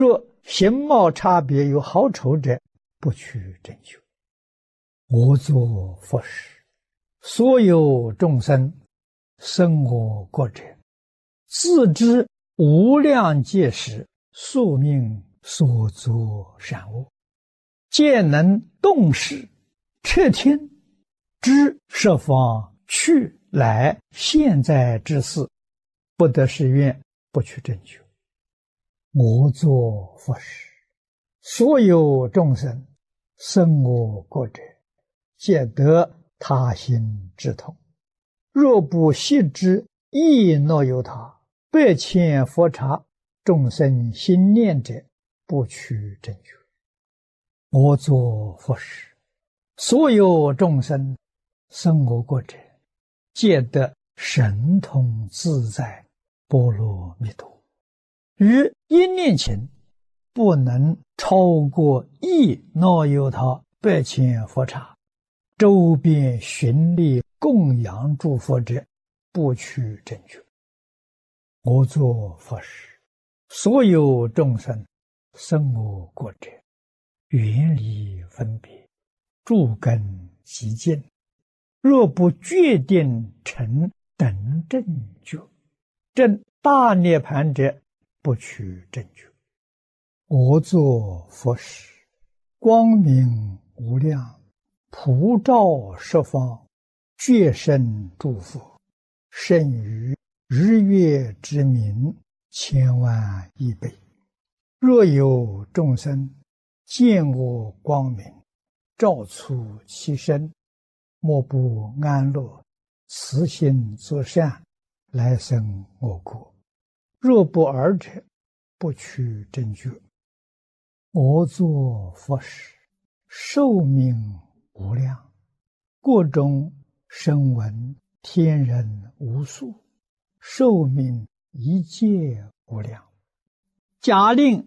若形貌差别有好丑者，不取正觉。我作佛时，所有众生生我国者，自知无量劫时宿命所作善恶，皆能动识彻听，知十方去来现在之事，不得誓愿，不取正觉。我作佛时，所有众生生我国者，皆得他心之痛。若不悉知亦若有他，百千佛刹众生心念者，不取正觉。我作佛时，所有众生生我国者，皆得神通自在波罗蜜多。于一念前，不能超过亦若有他百千佛刹，周边寻力供养诸佛者，不取正觉。我作佛时，所有众生生我国者，远离分别，诸根极净，若不决定成等正觉，证大涅盘者，不取正觉。我作佛时，光明无量，普照十方，觉胜诸佛，胜于日月之明千万亿倍。若有众生见我光明，照出其身，莫不安乐，慈心作善，来生我国。若不尔者，不取正觉。我作佛时，寿命无量，国中声闻天人无数，寿命一切无量。假令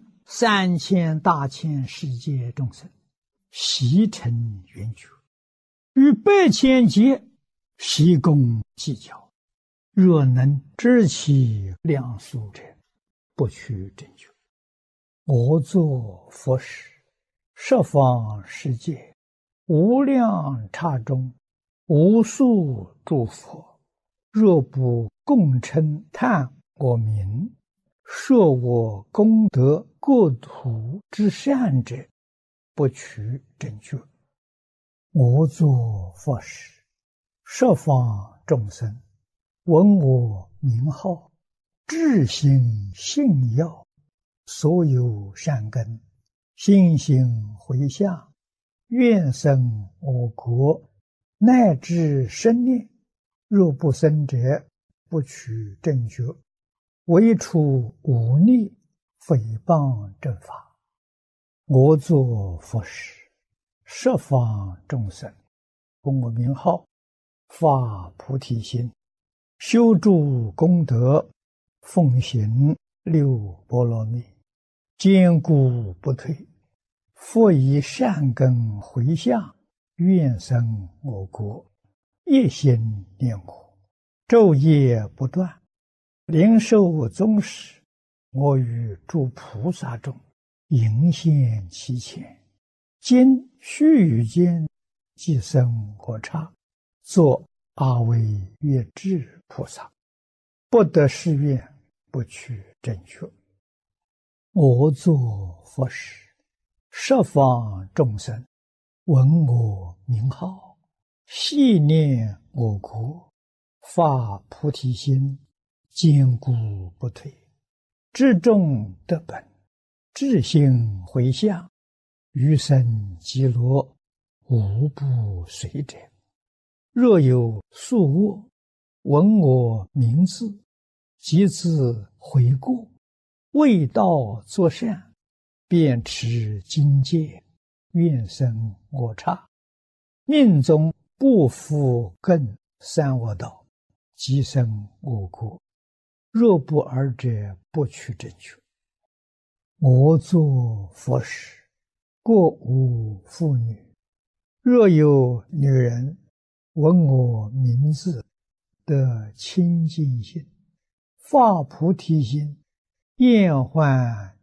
3000大千世界众生悉成圆觉，于百千劫悉共计较。若能知其量数者，不取正觉。我作佛时，十方世界无量刹中，无数诸佛，若不共称叹我名，说我功德国土之善者，不取正觉。我作佛时，十方众生闻我名号，至心信要，所有善根，心行回向，愿生我国，乃至生念。若不生者，不取正觉。唯除忤逆诽谤正法。我作佛时，十方众生闻我名号，发菩提心，修诸功德，奉行六波罗蜜，坚固不退，复以善根回向，愿生我国，一心念我，昼夜不断，灵受宗室，我与诸菩萨中迎现其前，今须臾间即生我刹，作阿惟越致菩萨，不得誓愿，不取正觉。我作佛时，十方众生闻我名号，系念我国，发菩提心，坚固不退，至众得本，至心回向，余生极乐，无不随者。若有宿恶，闻我名字，即自悔过，为道作善，便持经戒，愿生我刹。命中不复更三恶道，即生我国。若不尔者，不取正觉。我作佛时，过无妇女。若有女人闻我名字，得清净心，发菩提心，厌患